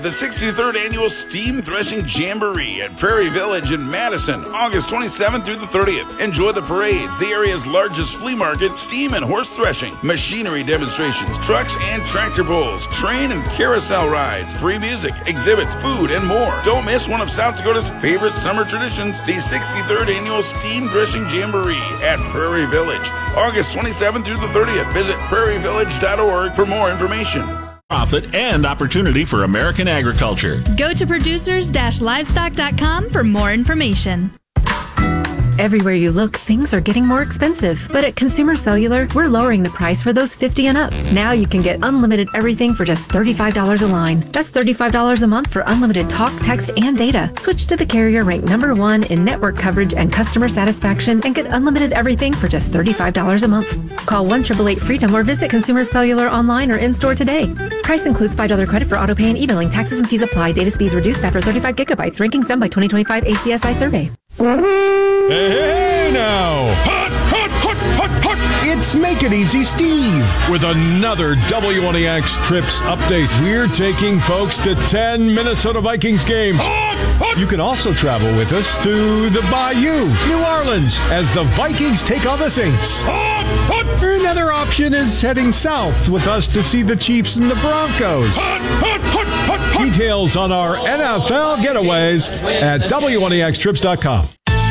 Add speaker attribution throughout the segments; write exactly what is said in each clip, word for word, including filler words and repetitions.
Speaker 1: The sixty-third Annual Steam Threshing Jamboree at Prairie Village in Madison, August twenty-seventh through the thirtieth. Enjoy the parades, the area's largest flea market, steam and horse threshing, machinery demonstrations, trucks and tractor pulls, train and carousel rides, free music, exhibits, food, and more. Don't miss one of South Dakota's favorite summer traditions, the sixty-third Annual Steam Threshing Jamboree at Prairie Village, August twenty-seventh through the thirtieth. Visit prairie village dot org for more information.
Speaker 2: Profit and opportunity for American agriculture.
Speaker 3: Go to producers dash livestock dot com for more information.
Speaker 4: Everywhere you look, things are getting more expensive. But at Consumer Cellular, we're lowering the price for those fifty and up. Now you can get unlimited everything for just thirty-five dollars a line. That's thirty-five dollars a month for unlimited talk, text, and data. Switch to the carrier ranked number one in network coverage and customer satisfaction and get unlimited everything for just thirty-five dollars a month. Call one eight eight eight freedom or visit Consumer Cellular online or in-store today. Price includes five dollars credit for auto pay and e-billing. Taxes and fees apply. Data speeds reduced after thirty-five gigabytes. Rankings done by twenty twenty-five A C S I survey.
Speaker 5: Hey, hey now! Hot, hot, hot, hot, hot! It's Make It Easy Steve with another W N E X Trips update. We're taking folks to ten Minnesota Vikings games. Hot, hot! You can also travel with us to the Bayou, New Orleans, as the Vikings take on the Saints. Hot, hot! Another option is heading south with us to see the Chiefs and the Broncos. Hot, hot, hot, hot, hot! Details on our N F L getaways at W N E X trips dot com.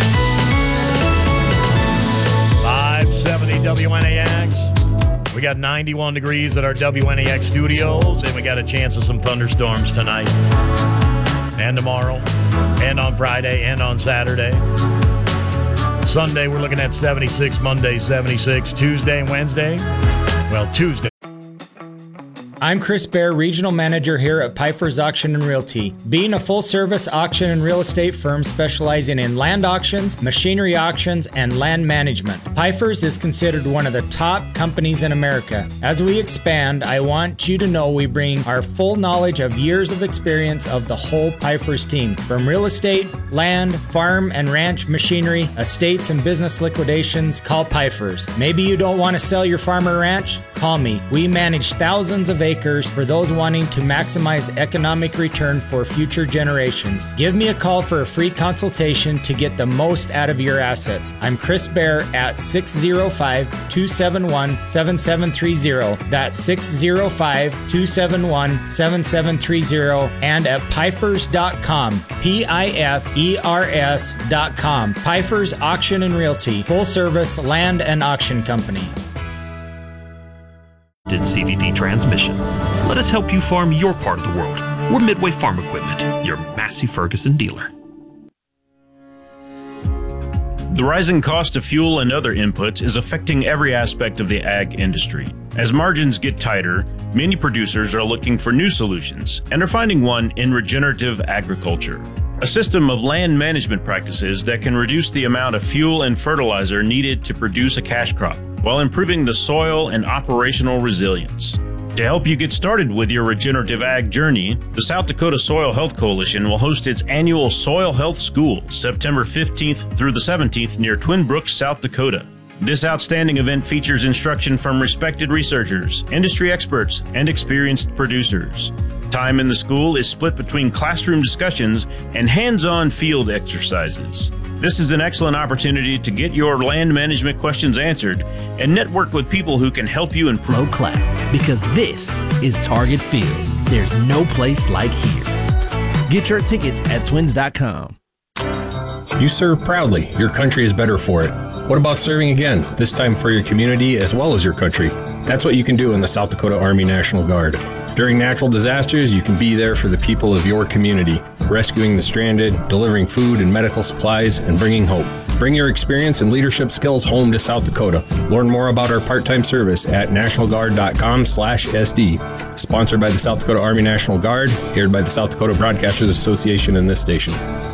Speaker 6: five seventy W N A X. We got ninety-one degrees at our W N A X studios, and we got a chance of some thunderstorms tonight and tomorrow and on Friday and on Saturday. Sunday, we're looking at seventy-six, Monday, seventy-six, Tuesday and Wednesday. Well, Tuesday.
Speaker 7: I'm Chris Baer, Regional Manager here at Pfeiffer's Auction and Realty. Being a full-service auction and real estate firm specializing in land auctions, machinery auctions, and land management, Pfeiffer's is considered one of the top companies in America. As we expand, I want you to know we bring our full knowledge of years of experience of the whole Pfeiffer's team. From real estate, land, farm, and ranch machinery, estates, and business liquidations, call Pfeiffer's. Maybe you don't want to sell your farm or ranch? Call me. We manage thousands of acres for those wanting to maximize economic return for future generations. Give me a call for a free consultation to get the most out of your assets. I'm Chris Baer at six oh five, two seven one, seven seven three oh. That's six oh five, two seven one, seven seven three oh and at Pfeiffer's dot com. P I F E R S dot com. Pfeiffer's Auction and Realty, full service land and auction company.
Speaker 8: C V D transmission. Let us help you farm your part of the world. We're Midway Farm Equipment, your Massey Ferguson dealer.
Speaker 9: The rising cost of fuel and other inputs is affecting every aspect of the ag industry. As margins get tighter, many producers are looking for new solutions and are finding one in regenerative agriculture, a system of land management practices that can reduce the amount of fuel and fertilizer needed to produce a cash crop, while improving the soil and operational resilience. To help you get started with your regenerative ag journey, the South Dakota Soil Health Coalition will host its annual Soil Health School September fifteenth through the seventeenth near Twin Brooks, South Dakota. This outstanding event features instruction from respected researchers, industry experts, and experienced producers. Time in the school is split between classroom discussions and hands-on field exercises. This is an excellent opportunity to get your land management questions answered and network with people who can help you improve.
Speaker 10: Low clap, because this is Target Field. There's no place like here. Get your tickets at twins dot com.
Speaker 11: You serve proudly. Your country is better for it. What about serving again, this time for your community as well as your country? That's what you can do in the South Dakota Army National Guard. During natural disasters, you can be there for the people of your community, rescuing the stranded, delivering food and medical supplies, and bringing hope. Bring your experience and leadership skills home to South Dakota. Learn more about our part-time service at national guard dot com slash S D. Sponsored by the South Dakota Army National Guard, aired by the South Dakota Broadcasters Association and this station.